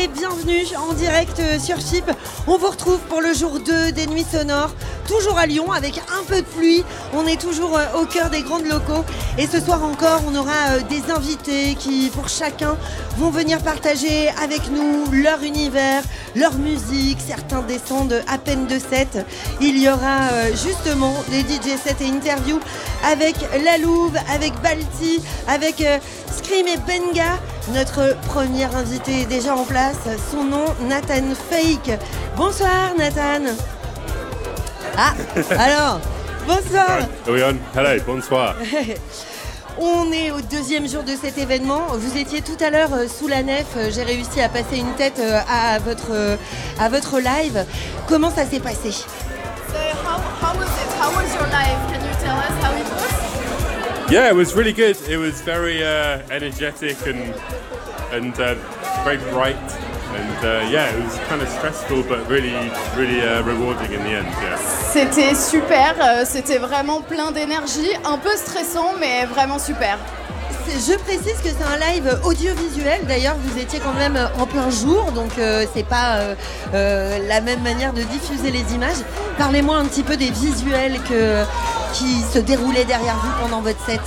et bienvenue en direct sur Chip. On vous retrouve pour le jour 2 des Nuits Sonores, toujours à Lyon avec un peu de pluie. On est toujours au cœur des grandes locaux et ce soir encore on aura des invités qui pour chacun vont venir partager avec nous leur univers, leur musique. Certains descendent à peine de 7. Il y aura justement des DJ sets et interviews avec La Louve, avec Balti, avec Scream et Benga. Notre premier invité est déjà en place, son nom Nathan Fake. Bonsoir Nathan. Ah, alors, bonsoir. Oui, hello, bonsoir. On est au deuxième jour de cet événement. Vous étiez tout à l'heure sous la nef. J'ai réussi à passer une tête à votre live. Comment ça s'est passé? So how was it? How was your live? Can you tell us how it was? Yeah, it was really good. It was very energetic and very bright. And yeah, it was kind of stressful, but really rewarding in the end. Yeah. C'était super. C'était vraiment plein d'énergie, un peu stressant, mais vraiment super. Je précise que c'est un live audiovisuel. D'ailleurs, vous étiez quand même en plein jour, donc c'est pas la même manière de diffuser les images. Parlez-moi un petit peu des visuels qui se déroulaient derrière vous pendant votre set.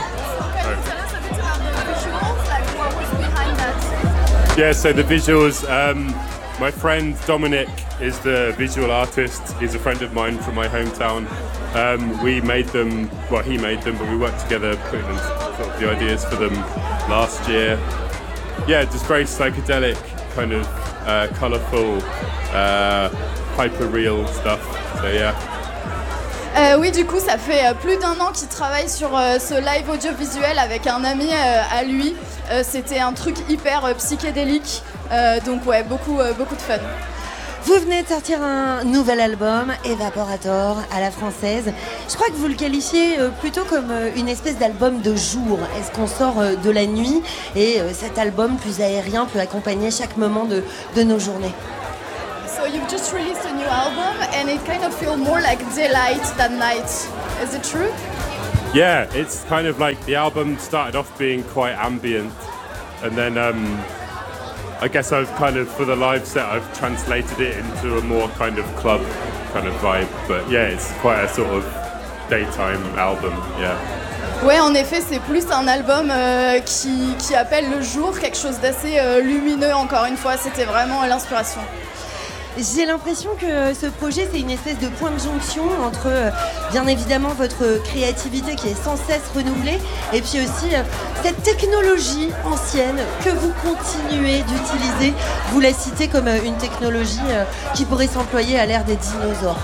Yeah, so the visuals, my friend Dominic is the visual artist. He's a friend of mine from my hometown. We made them, well he made them, but we worked together putting sort of the ideas for them last year. Yeah, just very psychedelic, kind of colourful, hyper-real stuff, so yeah. Oui, du coup, ça fait plus d'un an qu'il travaille sur ce live audiovisuel avec un ami à lui. C'était un truc hyper psychédélique, donc ouais, beaucoup de fun. Vous venez de sortir un nouvel album, Evaporator, à la française. Je crois que vous le qualifiez plutôt comme une espèce d'album de jour. Est-ce qu'on sort de la nuit et cet album plus aérien peut accompagner chaque moment de nos journées? So you've just released a new album and it kind of feels more like daylight than night. Is it true? Yeah, it's kind of like the album started off being quite ambient, and then I guess I've kind of, for the live set, I've translated it into a more kind of club kind of vibe. But yeah, it's quite a sort of daytime album, yeah. Ouais, en effet, c'est plus un album qui appelle le jour, quelque chose d'assez lumineux, encore une fois. C'était vraiment l'inspiration. J'ai l'impression que ce projet, c'est une espèce de point de jonction entre, bien évidemment, votre créativité qui est sans cesse renouvelée et puis aussi cette technologie ancienne que vous continuez d'utiliser. Vous la citez comme une technologie qui pourrait s'employer à l'ère des dinosaures.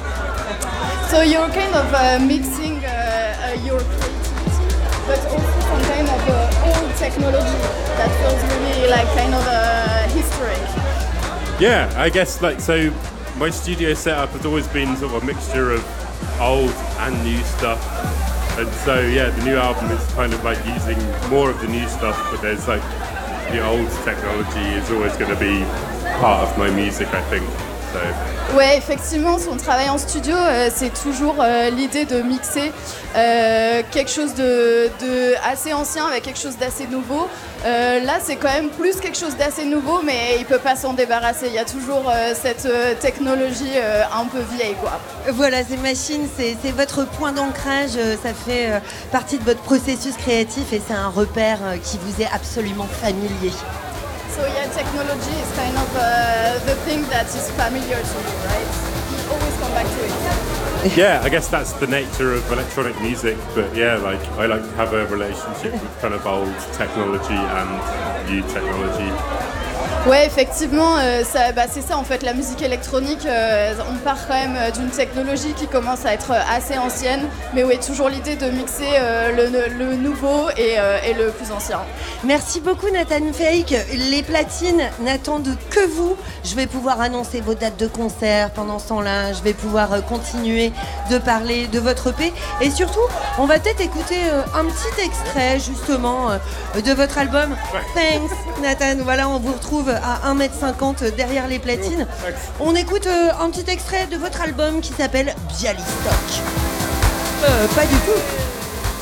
So you're kind of mixing your creativity, but also some kind of old technology that feels really like kind of historic. Yeah, I guess like so my studio setup has always been sort of a mixture of old and new stuff. And so yeah, the new album is kind of like using more of the new stuff, but there's like the old technology is always going to be part of my music, I think. So. Ouais, effectivement, son travail en studio, c'est toujours l'idée de mixer quelque chose de assez ancien avec quelque chose d'assez nouveau. Là, c'est quand même plus quelque chose d'assez nouveau, mais il peut pas s'en débarrasser. Il y a toujours cette technologie un peu vieille, quoi. Voilà, ces machines, c'est votre point d'ancrage. Ça fait partie de votre processus créatif et c'est un repère qui vous est absolument familier. So yeah, technology is kind of the thing that is familiar to you, right? You always come back to it. Yeah, I guess that's the nature of electronic music, but yeah, like I like to have a relationship with kind of old technology and new technology. Ouais, effectivement, c'est ça en fait, la musique électronique, on part quand même d'une technologie qui commence à être assez ancienne, mais oui, toujours l'idée de mixer le nouveau et le plus ancien. Merci beaucoup Nathan Fake, les platines n'attendent que vous. Je vais pouvoir annoncer vos dates de concert pendant ce temps-là, je vais pouvoir continuer de parler de votre EP et surtout, on va peut-être écouter un petit extrait justement de votre album. Thanks Nathan, voilà, on vous retrouve à 1m50 derrière les platines. On écoute un petit extrait de votre album qui s'appelle Bialystok. Pas du tout.